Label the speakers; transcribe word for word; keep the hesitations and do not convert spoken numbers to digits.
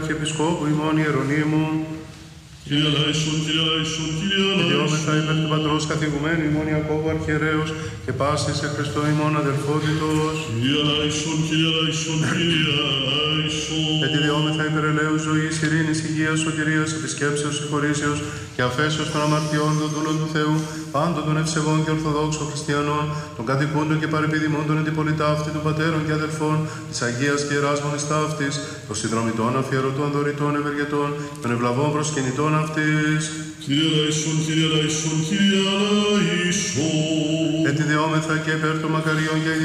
Speaker 1: Αρχιεπισκόπου ημών Ιερονύμου,
Speaker 2: Κύριε Λαϊσόν, Κύριε Λαϊσόν, Κύριε Λαϊσόν.
Speaker 1: ιδιόμεθα υπέρ του Πατρός καθηγουμένου ημών Ιακώβου Αρχιερέως και πάσης σε Χριστό ημών αδελφότητος.
Speaker 2: Κύριε Λαϊσόν, Κύριε Λαϊσόν, Κύριε Λαϊσόν.
Speaker 1: Ετιδιόμεθα υπέρ ελέους ζωής, ειρήνης, υγείας, σωτηρίας, επισκέψεως, συγχωρήσεως και αφέσεως των αμαρτιών των δούλων του Θεού, πάντων των ευσεβών και ορθοδόξων χριστιανών, των κατοικούντων και παρεπιδημόντων εν την πολυτάφτη των πατέρων και αδελφών, της Αγίας και Ιεράς Μονής Ταύτης, των συνδρομητών, αφιερωτών, δωρητών, ευεργετών, των ευλαβών προσκυνητών αυτής.
Speaker 2: Κύριε Λαϊσόν, Κύριε Λαϊσόν, Κύριε Λαϊσόν.
Speaker 1: Ετιδιόμεθα και υπέρ των μακαρίων και